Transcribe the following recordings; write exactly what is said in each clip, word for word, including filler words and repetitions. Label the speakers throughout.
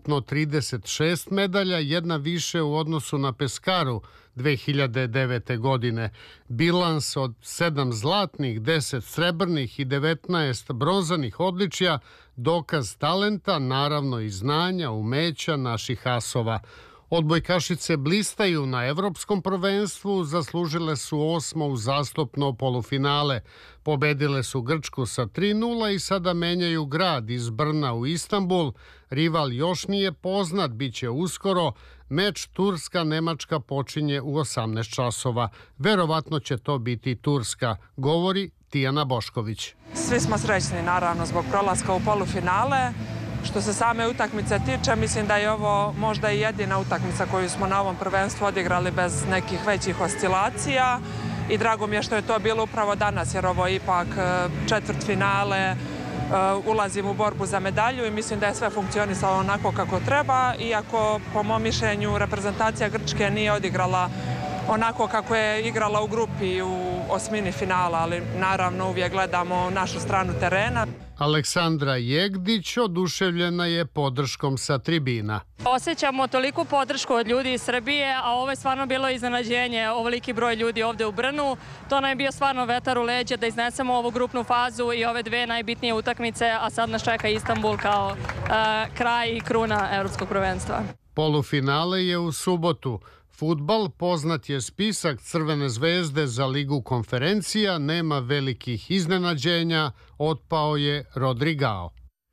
Speaker 1: ukupno trideset šest medalja, jedna više u odnosu na Peskaru dve hiljade devete. godine. Bilans od sedam zlatnih, deset srebrnih i devetnaest bronzanih odličja, dokaz talenta, naravno i znanja, umeća naših asova. Odbojkašice blistaju na evropskom prvenstvu, zaslužile su osmo uzastopno polufinale. Pobedile su Grčku sa tri nula i sada menjaju grad iz Brna u Istanbul. Rival još nije poznat, bit će uskoro. Meč Turska-Nemačka počinje u osamnaest časova. Verovatno će to biti Turska, govori Tijana Bošković.
Speaker 2: Svi smo srećni, naravno, zbog prolaska u polufinale. Što se same utakmice tiče, mislim da je ovo možda i jedina utakmica koju smo na ovom prvenstvu odigrali bez nekih većih oscilacija i drago mi je što je to bilo upravo danas, jer ovo je ipak četvrtfinale, ulazim u borbu za medalju i mislim da je sve funkcionisalo onako kako treba, iako po mom mišljenju reprezentacija Grčke nije odigrala onako kako je igrala u grupi u osmini finala, ali naravno uvijek gledamo našu stranu terena.
Speaker 1: Aleksandra Jegdić oduševljena je podrškom sa tribina.
Speaker 3: Osjećamo toliku podršku od ljudi iz Srbije, a ovo je stvarno bilo iznenađenje, ovoliki broj ljudi ovde u Brnu. To nam je bio stvarno vetar u leđa da iznesemo ovu grupnu fazu i ove dve najbitnije utakmice, a sad nas čeka Istanbul kao uh, kraj i kruna evropskog prvenstva.
Speaker 1: Polufinale je u subotu. Fudbal, poznat je spisak Crvene zvezde za Ligu konferencija, nema velikih iznenađenja, otpao je Rodrigao.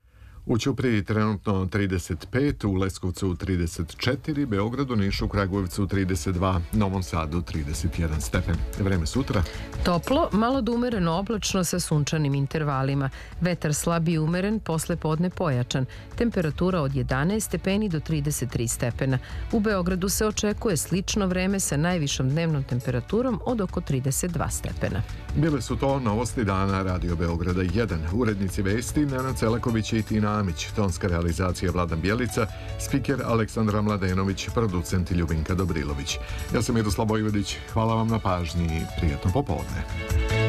Speaker 4: U Ćupriji trenutno trideset pet, u Leskovcu trideset četiri, Beogradu, Nišu, Kragujevcu trideset dva, Novom Sadu trideset jedan stepen. Vreme sutra?
Speaker 5: Toplo, malo do umereno oblačno sa sunčanim intervalima. Vetar slab i umeren, posle podne pojačan. Temperatura od jedanaest stepeni do trideset tri stepena. U Beogradu se očekuje slično vreme sa najvišom dnevnom temperaturom od oko trideset dva stepena.
Speaker 4: Bile su to novosti dana Radio Beograda jedan. Urednici vesti Nenad Celaković i Tina Amić, tonska realizacija Vladan Bjelica, spiker Aleksandra Mladenović, producent Ljubinka Dobrilović. Ja sam Miroslav Vojvodić, hvala vam na pažnji i prijatno popodne.